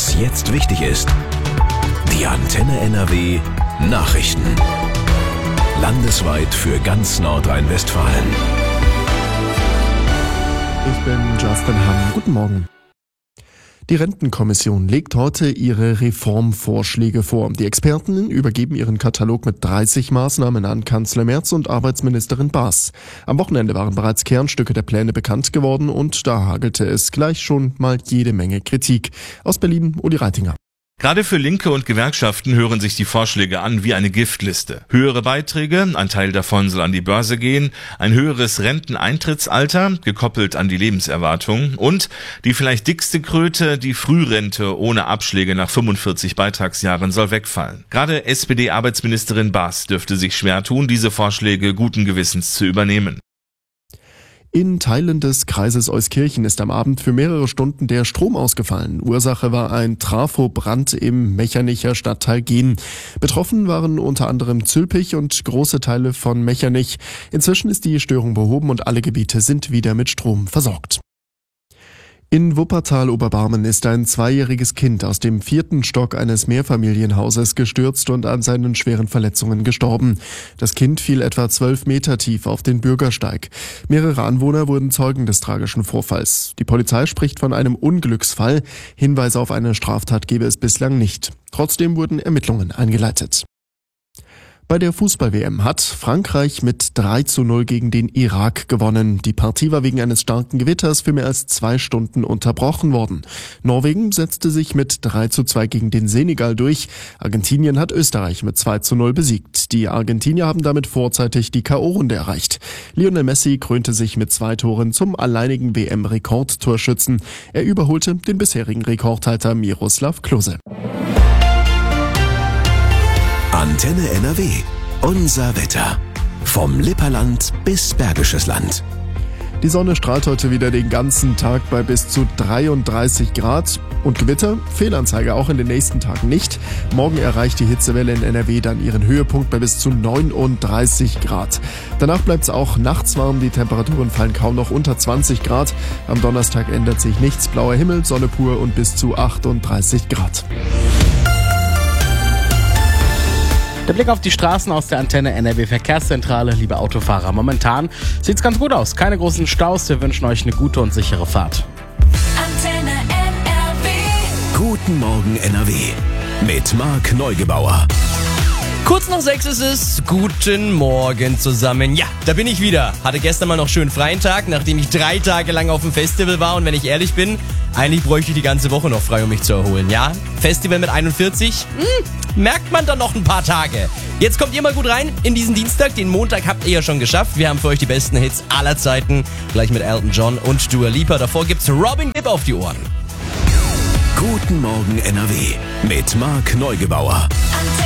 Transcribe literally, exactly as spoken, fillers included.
Was jetzt wichtig ist. Die Antenne N R W Nachrichten. Landesweit für ganz Nordrhein-Westfalen. Ich bin Justin Hamm. Guten Morgen. Die Rentenkommission legt heute ihre Reformvorschläge vor. Die Experten übergeben ihren Katalog mit dreißig Maßnahmen an Kanzler Merz und Arbeitsministerin Baas. Am Wochenende waren bereits Kernstücke der Pläne bekannt geworden und da hagelte es gleich schon mal jede Menge Kritik. Aus Berlin, Uli Reitinger. Gerade für Linke und Gewerkschaften hören sich die Vorschläge an wie eine Giftliste. Höhere Beiträge, ein Teil davon soll an die Börse gehen, ein höheres Renteneintrittsalter, gekoppelt an die Lebenserwartung und die vielleicht dickste Kröte, die Frührente ohne Abschläge nach fünfundvierzig Beitragsjahren soll wegfallen. Gerade S P D-Arbeitsministerin Baas dürfte sich schwer tun, diese Vorschläge guten Gewissens zu übernehmen. In Teilen des Kreises Euskirchen ist am Abend für mehrere Stunden der Strom ausgefallen. Ursache war ein Trafobrand im Mechernich Stadtteil Gehen. Betroffen waren unter anderem Zülpich und große Teile von Mechernich. Inzwischen ist die Störung behoben und alle Gebiete sind wieder mit Strom versorgt. In Wuppertal-Oberbarmen ist ein zweijähriges Kind aus dem vierten Stock eines Mehrfamilienhauses gestürzt und an seinen schweren Verletzungen gestorben. Das Kind fiel etwa zwölf Meter tief auf den Bürgersteig. Mehrere Anwohner wurden Zeugen des tragischen Vorfalls. Die Polizei spricht von einem Unglücksfall. Hinweise auf eine Straftat gebe es bislang nicht. Trotzdem wurden Ermittlungen eingeleitet. Bei der Fußball-W M hat Frankreich mit drei zu null gegen den Irak gewonnen. Die Partie war wegen eines starken Gewitters für mehr als zwei Stunden unterbrochen worden. Norwegen setzte sich mit drei zu zwei gegen den Senegal durch. Argentinien hat Österreich mit zwei zu null besiegt. Die Argentinier haben damit vorzeitig die K O-Runde erreicht. Lionel Messi krönte sich mit zwei Toren zum alleinigen W M-Rekordtorschützen. Er überholte den bisherigen Rekordhalter Miroslav Klose. Antenne N R W. Unser Wetter. Vom Lipperland bis Bergisches Land. Die Sonne strahlt heute wieder den ganzen Tag bei bis zu dreiunddreißig Grad. Und Gewitter? Fehlanzeige auch in den nächsten Tagen nicht. Morgen erreicht die Hitzewelle in N R W dann ihren Höhepunkt bei bis zu neununddreißig Grad. Danach bleibt es auch nachts warm. Die Temperaturen fallen kaum noch unter zwanzig Grad. Am Donnerstag ändert sich nichts. Blauer Himmel, Sonne pur und bis zu achtunddreißig Grad. Der Blick auf die Straßen aus der Antenne N R W Verkehrszentrale, liebe Autofahrer. Momentan sieht's ganz gut aus. Keine großen Staus. Wir wünschen euch eine gute und sichere Fahrt. Antenne N R W. Guten Morgen N R W. Mit Marc Neugebauer. Kurz nach sechs ist es. Guten Morgen zusammen. Ja, da bin ich wieder. Hatte gestern mal noch schön freien Tag, nachdem ich drei Tage lang auf dem Festival war. Und wenn ich ehrlich bin, eigentlich bräuchte ich die ganze Woche noch frei, um mich zu erholen. Ja, Festival mit einundvierzig, hm, merkt man dann noch ein paar Tage. Jetzt kommt ihr mal gut rein in diesen Dienstag. Den Montag habt ihr ja schon geschafft. Wir haben für euch die besten Hits aller Zeiten. Gleich mit Elton John und Dua Lipa. Davor gibt's Robin Gibb auf die Ohren. Guten Morgen N R W. Mit Marc Neugebauer.